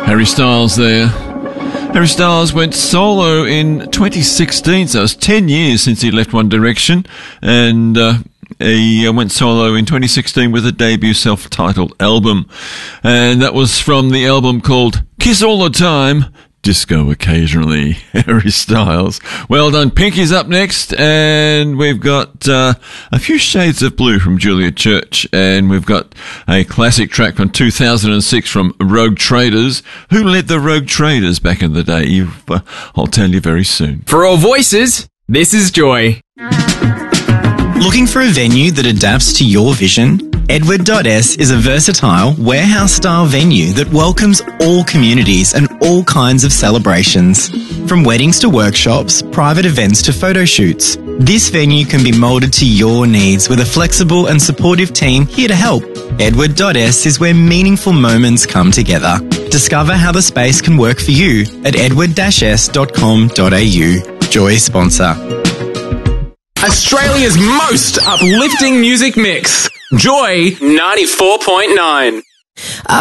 Harry Styles there. Harry Styles went solo in 2016, so it's 10 years since he left One Direction, and he went solo in 2016 with a debut self-titled album, and that was from the album called Kiss All the Time, Disco Occasionally. Harry Styles. Well done. Pinky's up next, and we've got a few shades of blue from Julia Church, and we've got a classic track from 2006 from Rogue Traders. Who led the Rogue Traders back in the day? I'll tell you very soon. For all voices, this is Joy. Looking for a venue that adapts to your vision? Edward.S is a versatile, warehouse-style venue that welcomes all communities and all kinds of celebrations. From weddings to workshops, private events to photo shoots, this venue can be moulded to your needs with a flexible and supportive team here to help. Edward.S is where meaningful moments come together. Discover how the space can work for you at edward-s.com.au. Joy sponsor. Australia's most uplifting music mix. Joy 94.9.